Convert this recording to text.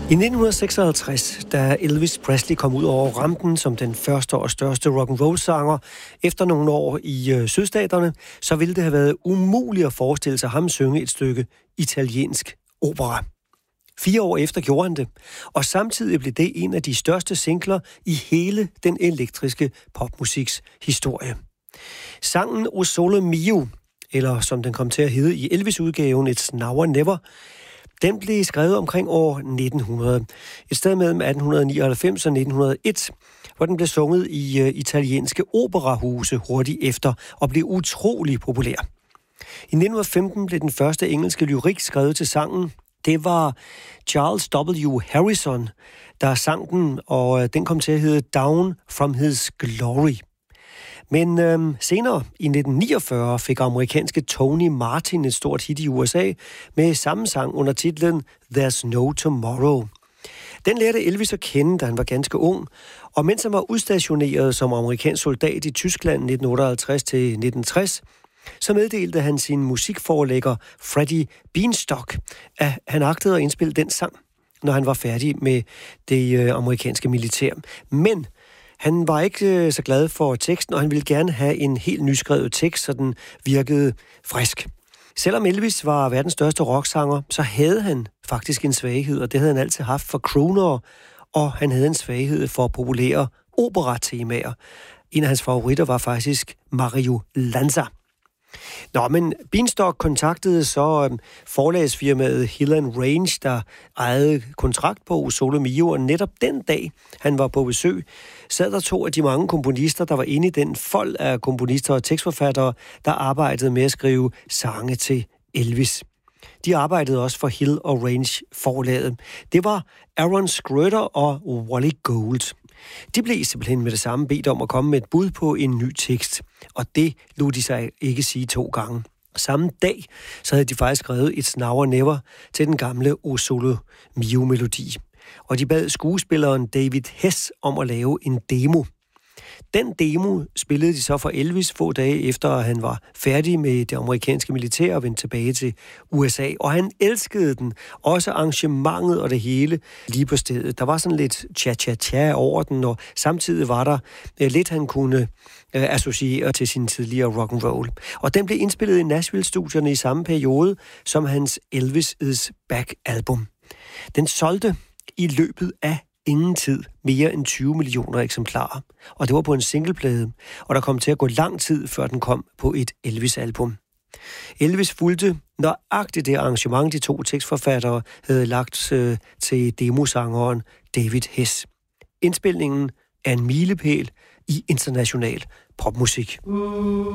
I 1956, da Elvis Presley kom ud over rampen som den første og største rock'n'roll-sanger efter nogle år i sydstaterne, så ville det have været umuligt at forestille sig ham synge et stykke italiensk opera. 4 år efter gjorde han det, og samtidig blev det en af de største singler i hele den elektriske popmusiks historie. Sangen O Sole Mio, eller som den kom til at hedde i Elvis-udgaven It's Now or Never, den blev skrevet omkring år 1900, et sted mellem 1899 og 1901, hvor den blev sunget i italienske operahuse hurtigt efter og blev utrolig populær. I 1915 blev den første engelske lyrik skrevet til sangen. Det var Charles W. Harrison, der sang den, og den kom til at hedde Down from His Glory. Men senere, i 1949, fik amerikanske Tony Martin et stort hit i USA med samme sang under titlen There's No Tomorrow. Den lærte Elvis at kende, da han var ganske ung, og mens han var udstationeret som amerikansk soldat i Tyskland 1958-1960, så meddelte han sin musikforlægger Freddie Beanstalk, at han agtede at indspille den sang, når han var færdig med det amerikanske militær. Men han var ikke så glad for teksten, og han ville gerne have en helt nyskrevet tekst, så den virkede frisk. Selvom Elvis var verdens største rocksanger, så havde han faktisk en svaghed, og det havde han altid haft for crooner, og han havde en svaghed for populære operatemaer. En af hans favoritter var faktisk Mario Lanza. Nå, men Beanstalk kontaktede så forlagsfirmaet Hill & Range, der ejede kontrakt på O Sole Mio, og netop den dag, han var på besøg, sad der 2 af de mange komponister, der var inde i den fold af komponister og tekstforfattere, der arbejdede med at skrive sange til Elvis. De arbejdede også for Hill & Range forlaget. Det var Aaron Scrøder og Wally Gold. De blev simpelthen med det samme bedt om at komme med et bud på en ny tekst, og det lod de sig ikke sige 2 gange. Samme dag, så havde de faktisk skrevet It's Now or Never til den gamle O Sole Mio-melodi. Og de bad skuespilleren David Hess om at lave en demo. Den demo spillede de så for Elvis få dage efter, at han var færdig med det amerikanske militær og vendte tilbage til USA. Og han elskede den. Også arrangementet og det hele lige på stedet. Der var sådan lidt cha-cha-cha over den, og samtidig var der lidt, han kunne associere til sin tidligere rock'n'roll. Og den blev indspillet i Nashville-studierne i samme periode som hans Elvis Is Back-album. Den solgte i løbet af ingen tid mere end 20 millioner eksemplarer. Og det var på en singleplade, og der kom til at gå lang tid, før den kom på et Elvis-album. Elvis fulgte nøjagtigt det arrangement, de 2 tekstforfattere havde lagt til demosangeren David Hess. Indspilningen er en milepæl i international popmusik.